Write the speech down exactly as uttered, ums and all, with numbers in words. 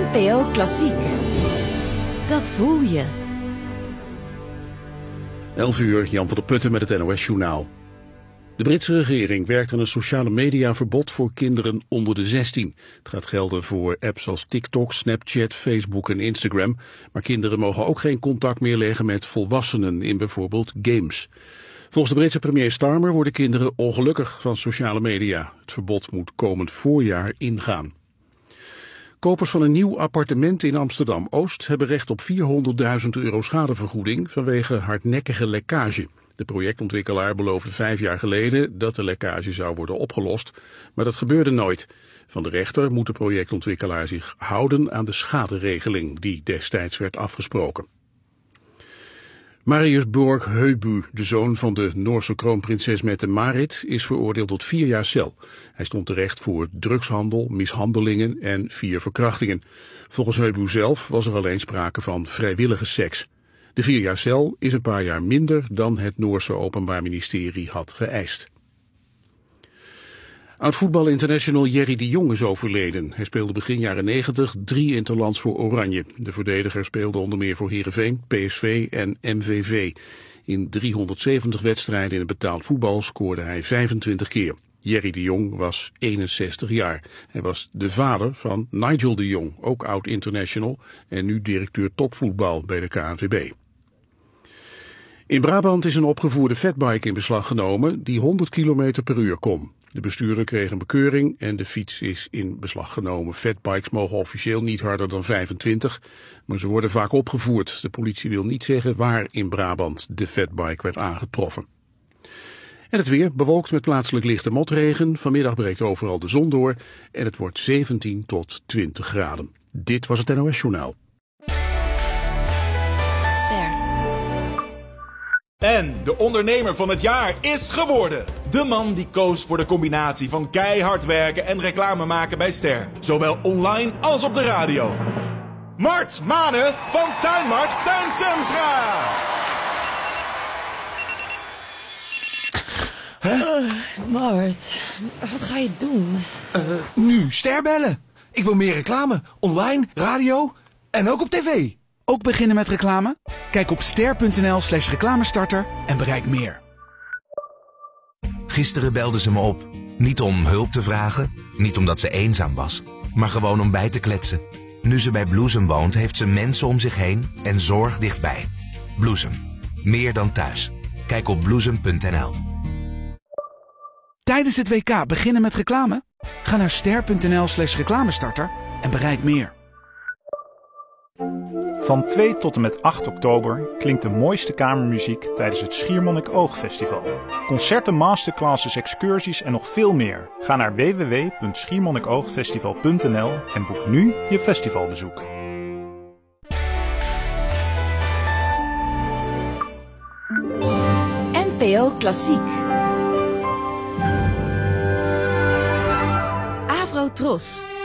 N P O Klassiek. Dat voel je. elf uur, Jan van der Putten met het N O S-journaal. De Britse regering werkt aan een sociale mediaverbod voor kinderen onder de zestien. Het gaat gelden voor apps als TikTok, Snapchat, Facebook en Instagram. Maar kinderen mogen ook geen contact meer leggen met volwassenen in bijvoorbeeld games. Volgens de Britse premier Starmer worden kinderen ongelukkig van sociale media. Het verbod moet komend voorjaar ingaan. Kopers van een nieuw appartement in Amsterdam-Oost hebben recht op vierhonderdduizend euro schadevergoeding vanwege hardnekkige lekkage. De projectontwikkelaar beloofde vijf jaar geleden dat de lekkage zou worden opgelost, maar dat gebeurde nooit. Van de rechter moet de projectontwikkelaar zich houden aan de schaderegeling die destijds werd afgesproken. Marius Borg Heubu, de zoon van de Noorse kroonprinses Mette-Marit, is veroordeeld tot vier jaar cel. Hij stond terecht voor drugshandel, mishandelingen en vier verkrachtingen. Volgens Heubu zelf was er alleen sprake van vrijwillige seks. De vier jaar cel is een paar jaar minder dan het Noorse Openbaar Ministerie had geëist. Oud-voetbal-international Jerry de Jong is overleden. Hij speelde begin jaren negentig drie interlands voor Oranje. De verdediger speelde onder meer voor Heerenveen, P S V en M V V. In driehonderdzeventig wedstrijden in het betaald voetbal scoorde hij vijfentwintig keer. Jerry de Jong was eenenzestig jaar. Hij was de vader van Nigel de Jong, ook oud-international en nu directeur topvoetbal bij de K N V B. In Brabant is een opgevoerde fatbike in beslag genomen die honderd kilometer per uur kon. De bestuurder kreeg een bekeuring en de fiets is in beslag genomen. Fatbikes mogen officieel niet harder dan vijfentwintig, maar ze worden vaak opgevoerd. De politie wil niet zeggen waar in Brabant de fatbike werd aangetroffen. En het weer, bewolkt met plaatselijk lichte motregen. Vanmiddag breekt overal de zon door en het wordt zeventien tot twintig graden. Dit was het N O S-journaal. En de ondernemer van het jaar is geworden. De man die koos voor de combinatie van keihard werken en reclame maken bij Ster. Zowel online als op de radio. Mart Mane van Tuinmart Tuincentra. Huh? Uh, Mart, wat ga je doen? Uh, nu Ster bellen. Ik wil meer reclame. Online, radio en ook op tv. Ook beginnen met reclame? Kijk op ster.nl slash reclamestarter en bereik meer. Gisteren belde ze me op. Niet om hulp te vragen, niet omdat ze eenzaam was, maar gewoon om bij te kletsen. Nu ze bij Bloesem woont, heeft ze mensen om zich heen en zorg dichtbij. Bloesem. Meer dan thuis. Kijk op bloesem punt n l. Tijdens het W K beginnen met reclame? Ga naar ster.nl slash reclamestarter en bereik meer. Van twee tot en met acht oktober klinkt de mooiste kamermuziek tijdens het Schiermonnikoog-festival. Concerten, masterclasses, excursies en nog veel meer. Ga naar w w w punt schiermonnikoogfestival punt n l en boek nu je festivalbezoek. N P O Klassiek. Avro Tros.